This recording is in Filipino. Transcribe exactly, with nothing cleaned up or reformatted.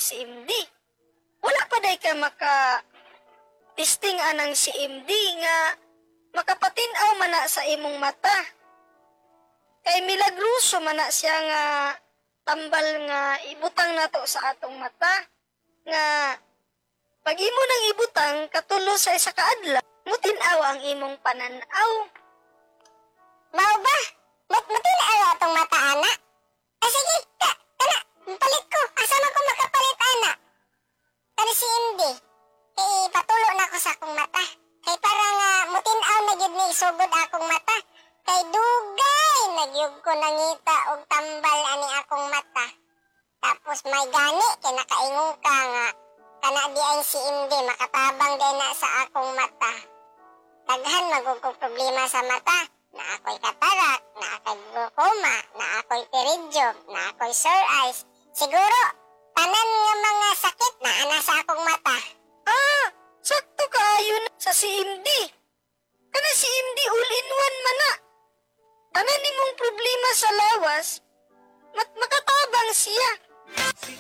si M D. Wala pa day ka maka testing anang si M D nga makapatin-aw man na sa imong mata. Kay milagruso man na siya nga tambal nga ibutang nato sa atong mata nga pag imo nang ibutang katulo sa isa ka adlaw mutin-aw ang imong pananaw. Mao ba? Mat matinaw atong mata ana. Ah, sige, ka, kana, palit ko. Asa man ko makapalit ana? Kana si Indy. Eh, patulo na ko sa akong mata. Kay para nga mutinaw na gyud ni isugod akong mata. Kay dugay nagyug ko nangita og tambal ani akong mata. Tapos may gani kay nakaingon ka nga kana di ay si Indy makatabang din na sa akong mata. Daghan magug kog problema sa mata. Na ako'y katarak, na ako'y glaucoma, na ako'y pterygium, na ako'y sore eyes. Siguro, tanan nga mga sakit na ana sa akong mata. Ah, sakto kaayo na sa si M D. Kana si M D all-in-one man na. Tanan nimong problema sa lawas, mat makatabang siya.